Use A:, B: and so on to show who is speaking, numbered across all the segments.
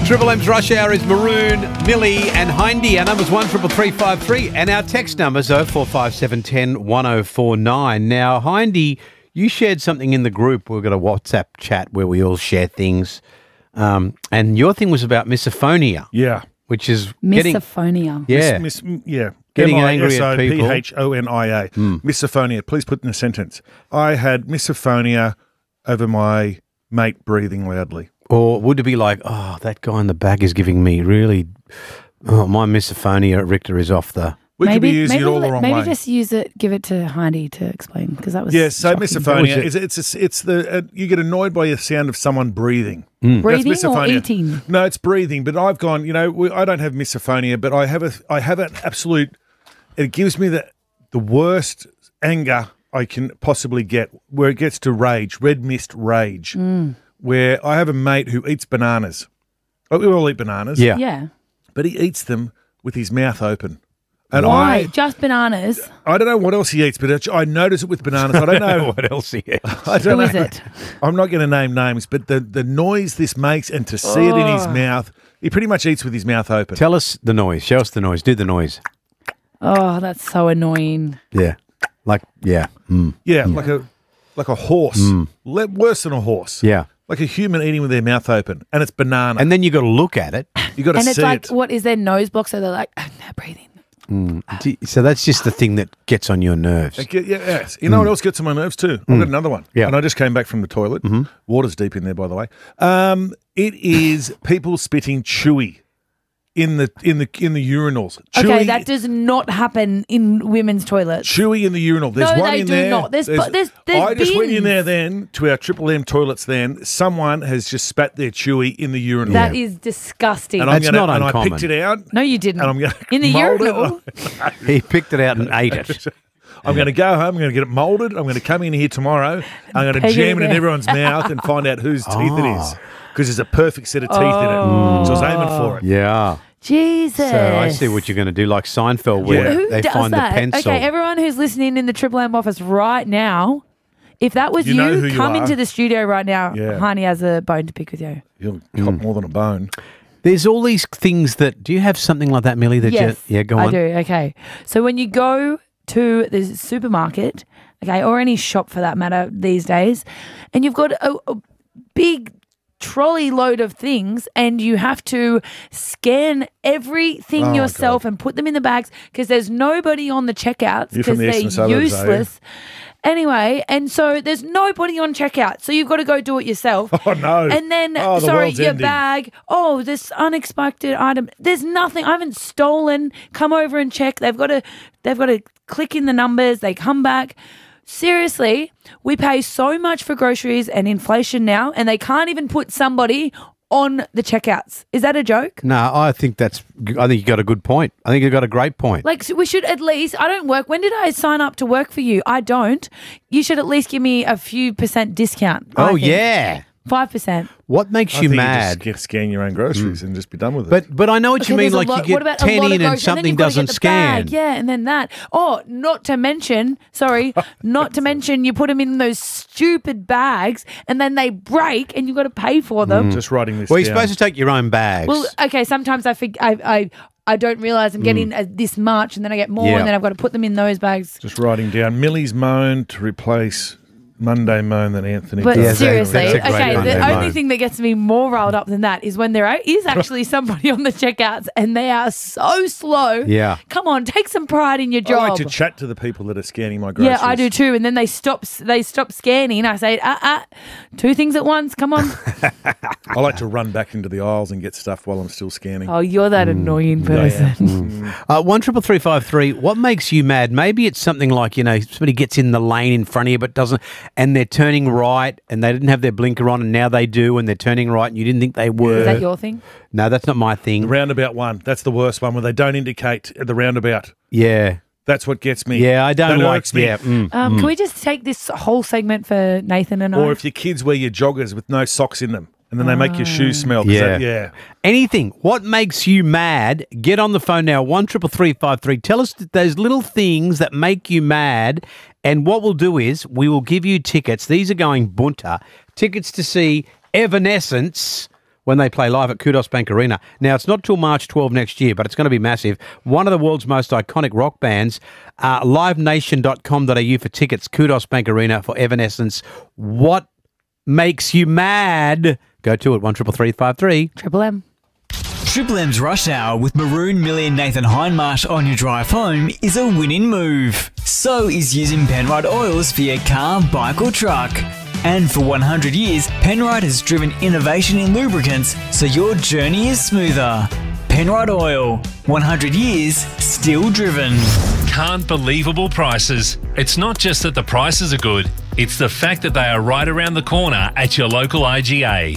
A: Triple M's Rush Hour is Maroon, Millie and Hindy. Our number's 133353 and our text number's 045710 1049. Now, Hindy, you shared something in the group. We've got a WhatsApp chat where we all share things. And your thing was about misophonia.
B: Yeah.
A: Which is
C: misophonia.
A: Getting angry at people.
B: Misophonia. Misophonia. Please put in a sentence. I had misophonia over my mate breathing loudly.
A: Or would it be like, oh, that guy in the back is giving me my misophonia, Richter, is off the...
B: We could be using it all the wrong way.
C: Maybe just give it to Heidi to explain, because that was
B: so
C: shocking.
B: misophonia, you get annoyed by the sound of someone breathing.
C: Breathing or eating?
B: No, it's breathing, but I've gone, I don't have misophonia, but I have an absolute, it gives me the worst anger I can possibly get, where it gets to rage, red mist rage. Where I have a mate who eats bananas. We all eat bananas.
C: Yeah.
B: But he eats them with his mouth open. And
C: why? Just bananas?
B: I don't know what else he eats, but I notice it with bananas. I don't know
A: what else he eats.
C: Who is it?
B: I'm not going to name names, but the noise this makes and to see it in his mouth, he pretty much eats with his mouth open.
A: Tell us the noise. Show us the noise. Do the noise.
C: Oh, that's so annoying.
A: Yeah. Like
B: a horse. Worse than a horse.
A: Yeah.
B: Like a human eating with their mouth open, and it's banana.
A: And then you got to look at it.
B: You got to see it.
C: And it's like, what is their nose block? So they're like, they're breathing.
A: So that's just the thing that gets on your nerves.
B: Yes. You know what else gets on my nerves too? I've got another one.
A: Yeah.
B: And I just came back from the toilet. Water's deep in there, by the way. It is people spitting chewy in the urinals.
C: Okay, that does not happen in women's toilets.
B: Chewy in the urinal. There's one in there.
C: No, they do not. There's
B: I just went in
C: bins.
B: there then to our Triple M toilets. Then someone has just spat their chewy in the urinal.
C: That is disgusting.
B: And
A: That's not
B: and
A: uncommon.
B: I picked it out.
C: No, you didn't.
B: And I'm going to
C: in the urinal.
A: He picked it out and ate it.
B: I'm going to go home. I'm going to get it moulded. I'm going to come in here tomorrow. I'm going to jam it in everyone's mouth and find out whose teeth it is, because there's a perfect set of teeth in it. So I was aiming for it.
A: Yeah.
C: Jesus.
A: So I see what you're going to do, like Seinfeld, where
C: Who
A: they
C: does
A: find
C: that?
A: the pencil.
C: Okay, everyone who's listening in the Triple M office right now, if that was
B: You know who you
C: come
B: are.
C: into the studio right now.
B: Yeah.
C: Hani has a bone to pick with you.
B: You'll cop more than a bone.
A: There's all these things that... Do you have something like that, Millie? That
C: Yes,
A: go on.
C: I do. Okay. So when you go to the supermarket, okay, or any shop for that matter these days, and you've got a big trolley load of things and you have to scan everything yourself and put them in the bags because there's nobody on the checkouts because they're useless. Anyway, and so there's nobody on checkout, so you've got to go do it yourself.
B: Oh, no.
C: And then,
B: the
C: sorry,
B: world's
C: your
B: ending.
C: bag, this unexpected item. There's nothing. I haven't stolen. Come over and check. They've got to click in the numbers. They come back. Seriously, we pay so much for groceries and inflation now, and they can't even put somebody on the checkouts. Is that a joke?
A: No, I think you got a good point. I think you got a great point.
C: Like, so we should at least, I don't work. When did I sign up to work for you? I don't. You should at least give me a few % discount. I think.
A: Yeah.
C: 5%.
A: What makes
B: I
A: you
B: think
A: mad?
B: You just scan your own groceries and just be done with it.
A: But I know what you mean. Like you
C: what about
A: get
C: a
A: 10
C: lot of
A: in and
C: groceries, then
A: something
C: you've got to
A: doesn't
C: get the
A: scan.
C: bag. Yeah, and then that. Oh, not to mention you put them in those stupid bags and then they break and you've got to pay for them.
B: Just writing this
A: Well, you're
B: down.
A: supposed to take your own bags.
C: Well, okay, sometimes I don't realise I'm getting this much and then I get more and then I've got to put them in those bags.
B: Just writing down Millie's moan to replace Monday moan that Anthony
C: But
B: does.
A: Yeah,
C: seriously,
A: that's a great
C: okay,
A: one.
C: the
A: They
C: only
A: moan.
C: thing that gets me more riled up than that is when there is actually somebody on the checkouts and they are so slow.
A: Yeah.
C: Come on, take some pride in your
B: I
C: job.
B: like to chat to the people that are scanning my groceries.
C: Yeah, I do too. And then they stop scanning. I say, two things at once. Come on.
B: I like to run back into the aisles and get stuff while I'm still scanning.
C: Oh, you're that annoying person.
A: 13353. What makes you mad? Maybe it's something like somebody gets in the lane in front of you but doesn't, and they're turning right and they didn't have their blinker on and now they do and they're turning right and you didn't think they were.
C: Is that your thing?
A: No, that's not my thing.
B: The roundabout one. That's the worst one where they don't indicate at the roundabout.
A: Yeah.
B: That's what gets me.
A: Yeah, I don't
B: That
A: like.
B: irks me.
A: Yeah.
C: Can we just take this whole segment for Nathan and I?
B: Or if your kids wear your joggers with no socks in them and then they make your shoes smell. 'cause
A: Yeah.
B: yeah.
A: Anything. What makes you mad? Get on the phone now. 13353. Tell us those little things that make you mad. And what we'll do is we will give you tickets. These are going bunter. Tickets to see Evanescence when they play live at Kudos Bank Arena. Now, it's not till March 12 next year, but it's going to be massive. One of the world's most iconic rock bands, livenation.com.au for tickets, Kudos Bank Arena for Evanescence. What makes you mad? Go to it, 133353.
C: Triple M.
D: Triple M's Rush Hour with Maroon, Millie and Nathan Hindmarsh on your drive home is a winning move. So is using Penrite oils for your car, bike or truck. And for 100 years, Penrite has driven innovation in lubricants so your journey is smoother. Penrite Oil, 100 years, still driven.
E: Can't believable prices. It's not just that the prices are good, it's the fact that they are right around the corner at your local IGA.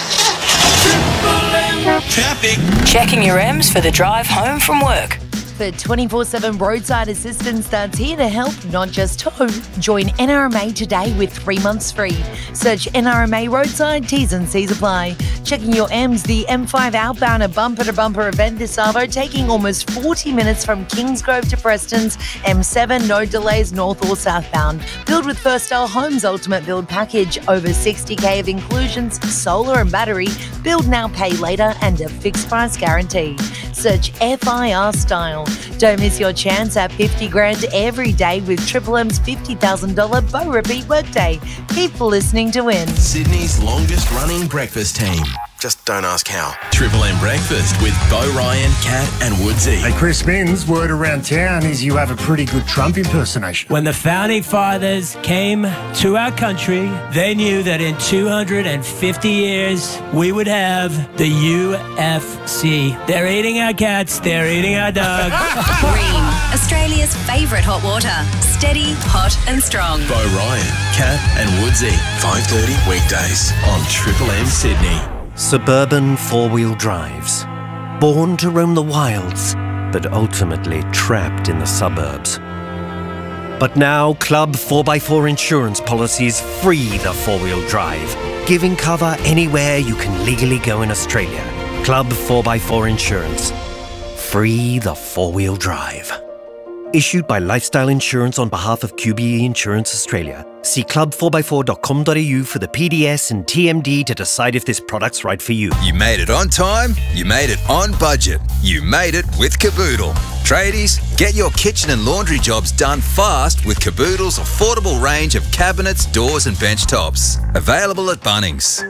F: Traffic. Checking your M's for the drive home from work.
C: The 24/7 roadside assistance that's here to help, not just tow. Join NRMA today with 3 months free. Search NRMA roadside, T's and C's apply. Checking your M's, the M5 outbound, a bumper-to-bumper event this Arvo, taking almost 40 minutes from Kingsgrove to Preston's. M7, no delays north or southbound. Build with First Star Homes Ultimate Build Package. Over 60k of inclusions, solar and battery. Build now, pay later, and a fixed price guarantee. Search FIR Style. Don't miss your chance at 50 grand every day with Triple M's $50,000 Bow Repeat Workday. Keep listening to win.
G: Sydney's longest running breakfast team. Just don't ask how. Triple M Breakfast with Bo Ryan, Kat and Woodsy.
H: Hey, Chris Spins, word around town is you have a pretty good Trump impersonation.
I: When the founding fathers came to our country, they knew that in 250 years, we would have the UFC. They're eating our cats, they're eating our dogs.
F: Green, Australia's favourite hot water. Steady, hot and strong.
G: Bo Ryan, Kat and Woodsy. 5:30 weekdays on Triple M Sydney.
J: Suburban four-wheel drives. Born to roam the wilds, but ultimately trapped in the suburbs. But now, Club 4x4 insurance policies free the four-wheel drive, giving cover anywhere you can legally go in Australia. Club 4x4 Insurance. Free the four-wheel drive. Issued by Lifestyle Insurance on behalf of QBE Insurance Australia. See club4x4.com.au for the PDS and TMD to decide if this product's right for you.
K: You made it on time, you made it on budget, you made it with Caboodle. Tradies, get your kitchen and laundry jobs done fast with Caboodle's affordable range of cabinets, doors and bench tops. Available at Bunnings.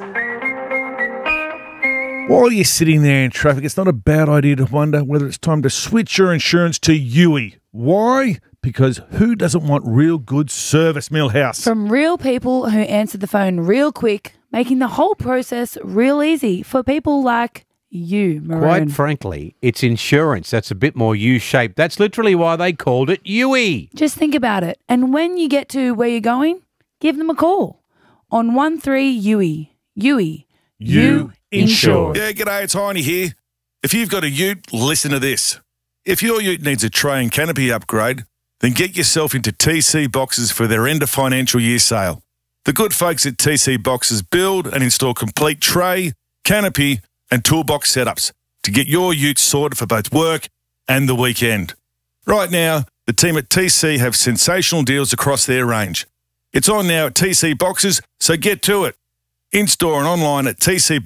B: While you're sitting there in traffic, it's not a bad idea to wonder whether it's time to switch your insurance to Yui. Why? Because who doesn't want real good service, Millhouse?
C: From real people who answer the phone real quick, making the whole process real easy for people like you, Maroon.
A: Quite frankly, it's insurance that's a bit more U-shaped. That's literally why they called it Yui.
C: Just think about it. And when you get to where you're going, give them a call on 13Yui. Yui. You insure.
B: Yeah, g'day, it's Heine here. If you've got a ute, listen to this. If your ute needs a tray and canopy upgrade, then get yourself into TC Boxes for their end of financial year sale. The good folks at TC Boxes build and install complete tray, canopy and toolbox setups to get your ute sorted for both work and the weekend. Right now, the team at TC have sensational deals across their range. It's on now at TC Boxes, so get to it. In-store and online at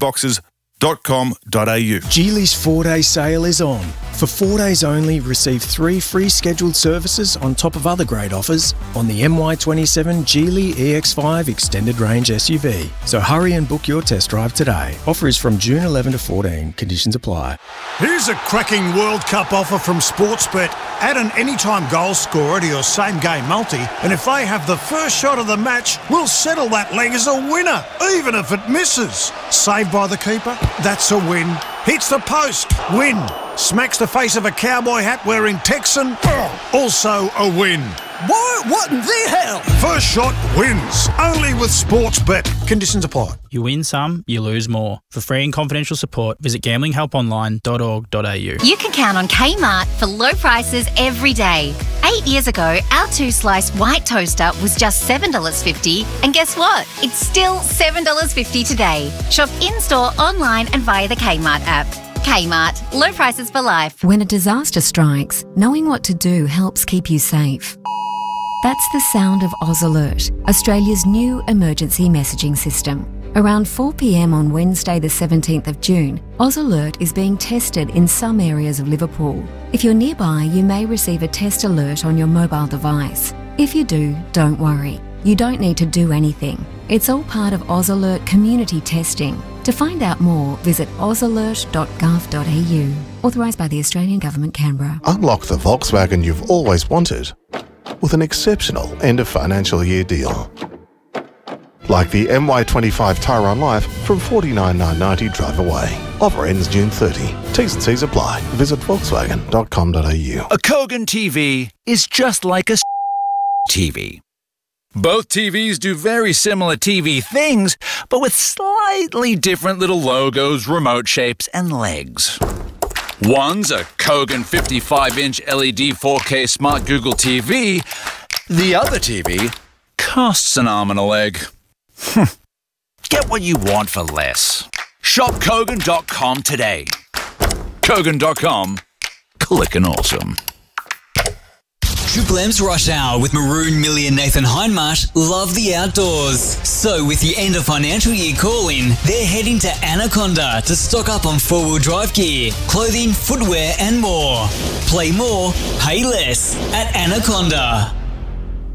B: tcboxes.com.au.
L: Geely's 4-day sale is on. For 4 days only, receive 3 free scheduled services on top of other great offers on the MY27 Geely EX5 Extended Range SUV. So hurry and book your test drive today. Offer is from June 11 to 14. Conditions apply.
M: Here's a cracking World Cup offer from Sportsbet. Add an anytime goal scorer to your same game multi, and if they have the first shot of the match, we'll settle that leg as a winner, even if it misses. Saved by the keeper? That's a win. Hits the post? Win. Smacks the face of a cowboy hat wearing Texan? Also a win. What in the hell? First shot wins. Only with Sportsbet. Conditions apply.
N: You win some, you lose more. For free and confidential support, visit gamblinghelponline.org.au.
O: You can count on Kmart for low prices every day. 8 years ago, our 2-slice white toaster was just $7.50, and guess what? It's still $7.50 today. Shop in-store, online and via the Kmart app. Kmart, low prices for life.
P: When a disaster strikes, knowing what to do helps keep you safe. That's the sound of Oz Alert, Australia's new emergency messaging system. Around 4 p.m. on Wednesday the 17th of June, Oz Alert is being tested in some areas of Liverpool. If you're nearby, you may receive a test alert on your mobile device. If you do, don't worry. You don't need to do anything. It's all part of Oz Alert community testing. To find out more, visit ozalert.gov.au. Authorised by the Australian Government, Canberra.
Q: Unlock the Volkswagen you've always wanted with an exceptional end of financial year deal. Like the MY25 Tyron Life from $49,990 drive away. Offer ends June 30. T's and C's apply. Visit volkswagen.com.au.
R: A Kogan TV is just like a TV. Both TVs do very similar TV things, but with slightly different little logos, remote shapes, and legs. One's a Kogan 55-inch LED 4K Smart Google TV. The other TV costs an arm and a leg. Get what you want for less. Shop Kogan.com today. Kogan.com. Clickin' awesome.
D: Triple M's Rush Hour with Maroon, Millie and Nathan Hindmarsh love the outdoors. So with the end of financial year call-in, they're heading to Anaconda to stock up on four-wheel drive gear, clothing, footwear and more. Play more, pay less at Anaconda.